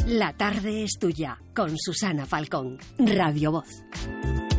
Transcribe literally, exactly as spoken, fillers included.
La tarde es tuya, con Susana Falcón, Radio Voz.